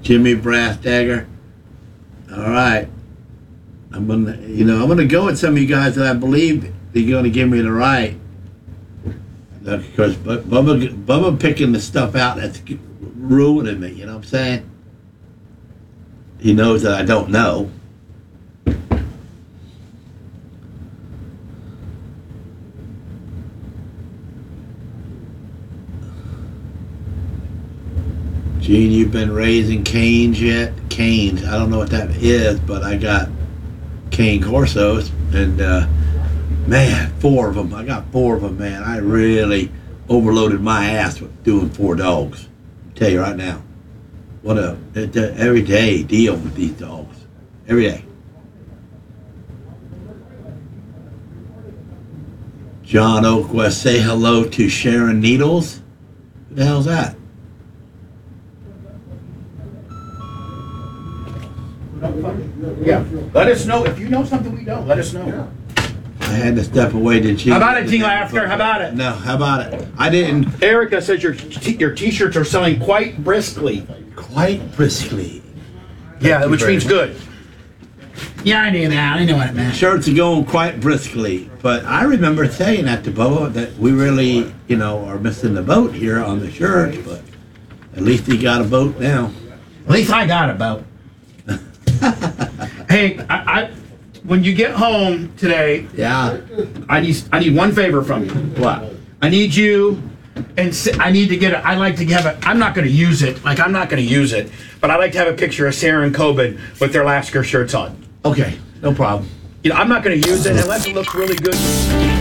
Jimmy Brass Dagger. All right. I'm gonna go with some of you guys that I believe they're gonna give me the right. Because Bubba picking the stuff out that's ruining me. You know what I'm saying? He knows that I don't know. Gene, you've been raising canes yet? Canes. I don't know what that is, but I got cane corsos, and man, 4 of them. I got 4 of them, man. I really overloaded my ass with doing 4 dogs. I'll tell you right now. What a everyday deal with these dogs. Every day. John Oakwest, say hello to Sharon Needles. Who the hell's that? Yeah. Let us know. If you know something we don't, let us know. I had to step away. Did you? How about it, Gene Laughter? How about it? No, how about it? I didn't. Erica says your t-shirts are selling quite briskly. Quite briskly. Yeah, which means good. Yeah, I knew that. I know what it meant. Shirts are going quite briskly. But I remember saying that to Bubba, that we really, are missing the boat here on the shirts. But at least he got a boat now. At least I got a boat. Hey, I when you get home today, Yeah. I need one favor from you. What? I need you, and I need to get it. I like to have it. I'm not going to use it. I'm not going to use it. But I like to have a picture of Sarah and Coben with their Lasker shirts on. Okay, no problem. I'm not going to use it unless it looks really good.